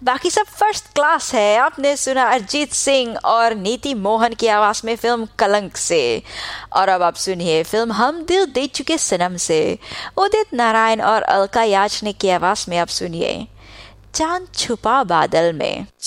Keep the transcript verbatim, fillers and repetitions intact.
बाकी सब first class है। आपने सुना अरिजीत सिंह और नीति मोहन की आवाज में फिल्म कलंक से। और अब आप सुनिए फिल्म हम दिल दे चुके सनम से। उदित नारायण और अलका याचनिक की आवाज में आप सुनिए चांद छुपा बादल में।